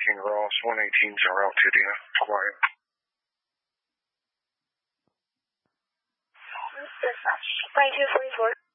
King Ross, 118's en route to Dina. Quiet. Dispatch, 9244.